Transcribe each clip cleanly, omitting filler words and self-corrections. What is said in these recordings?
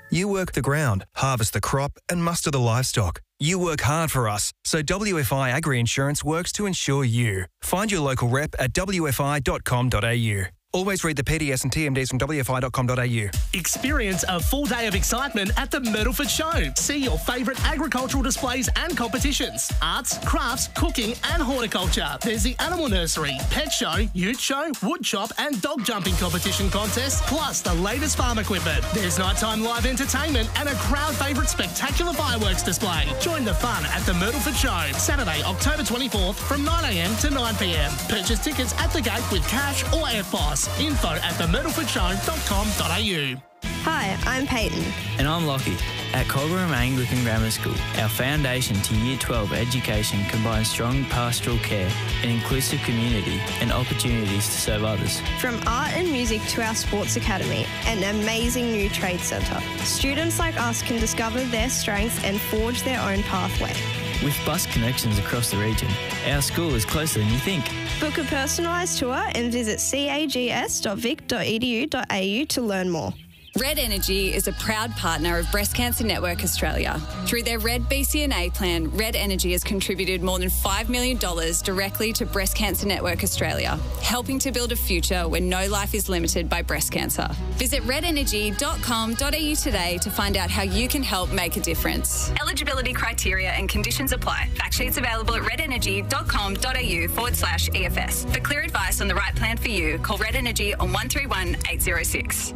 You work the ground, harvest the crop and muster the livestock. You work hard for us, so WFI Agri Insurance works to insure you. Find your local rep at wfi.com.au. Always read the PDS and TMDs from wfi.com.au. Experience a full day of excitement at the Myrtleford Show. See your favourite agricultural displays and competitions. Arts, crafts, cooking and horticulture. There's the Animal Nursery, Pet Show, Ute Show, Wood Chop and Dog Jumping Competition contest, plus the latest farm equipment. There's nighttime live entertainment and a crowd favourite spectacular fireworks display. Join the fun at the Myrtleford Show, Saturday, October 24th from 9am to 9pm. Purchase tickets at the gate with cash or EFTPOS. Info at themyrtlefordshow.com.au. Hi, I'm Peyton. And I'm Lockie. At Colburn Anglican Grammar School, our foundation to Year 12 education combines strong pastoral care, an inclusive community and opportunities to serve others. From art and music to our sports academy, an amazing new trade centre. Students like us can discover their strengths and forge their own pathway. With bus connections across the region, our school is closer than you think. Book a personalised tour and visit cags.vic.edu.au to learn more. Red Energy is a proud partner of Breast Cancer Network Australia. Through their Red BCNA plan, Red Energy has contributed more than $5 million directly to Breast Cancer Network Australia, helping to build a future where no life is limited by breast cancer. Visit redenergy.com.au today to find out how you can help make a difference. Eligibility criteria and conditions apply. Fact sheets available at redenergy.com.au/EFS. For clear advice on the right plan for you, call Red Energy on 131 806.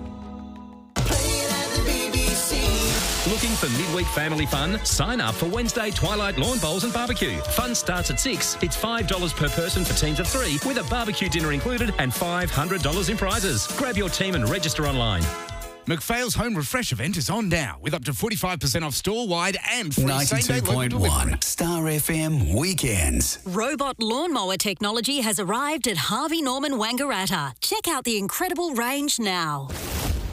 Looking for midweek family fun? Sign up for Wednesday Twilight Lawn Bowls and Barbecue. Fun starts at 6. It's $5 per person for teams of 3 with a barbecue dinner included and $500 in prizes. Grab your team and register online. McPhail's Home Refresh event is on now with up to 45% off store-wide and free same-day local delivery. 92.1 Star FM Weekends. Robot lawnmower technology has arrived at Harvey Norman Wangaratta. Check out the incredible range now.